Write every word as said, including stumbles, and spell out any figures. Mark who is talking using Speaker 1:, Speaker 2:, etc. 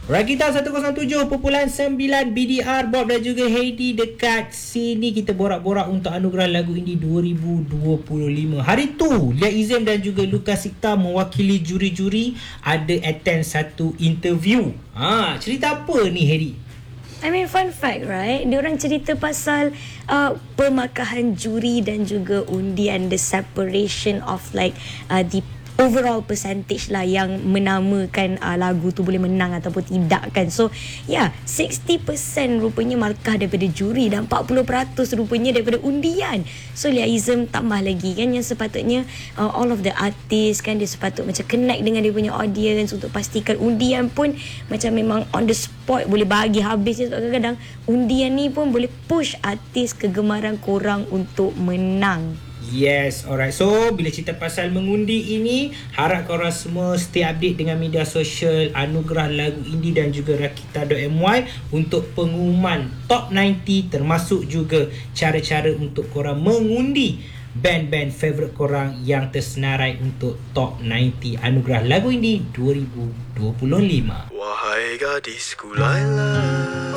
Speaker 1: Rakita seratus tujuh perpuluhan sembilan B D R Bob dan juga Heidi dekat sini. Kita borak-borak untuk anugerah lagu indie dua ribu dua puluh lima. Hari tu Lia Izem dan juga Lukas Sikta mewakili juri-juri ada attend satu interview. Ha, cerita apa ni Heidi?
Speaker 2: I mean, fun fact, right? Diorang cerita pasal uh, pemakahan juri dan juga undian, the separation of like uh, the overall percentage lah yang menamakan uh, lagu tu boleh menang ataupun tidak kan. So yeah, sixty percent rupanya markah daripada juri dan forty peratus rupanya daripada undian. So Liaism tambah lagi kan, yang sepatutnya uh, all of the artists kan, dia sepatut macam connect dengan dia punya audience untuk pastikan undian pun macam memang on the spot boleh bagi habis. Sebab kadang-kadang undian ni pun boleh push artis kegemaran korang untuk menang.
Speaker 1: Yes, alright. So, bila cerita pasal mengundi ini, harap korang semua stay update dengan media sosial Anugerah Lagu Indie dan juga Rakita.my untuk pengumuman Top sembilan puluh, termasuk juga cara-cara untuk korang mengundi band-band favourite korang yang tersenarai untuk Top sembilan puluh Anugerah Lagu Indie dua ribu dua puluh lima.
Speaker 3: Wahai gadisku Laila,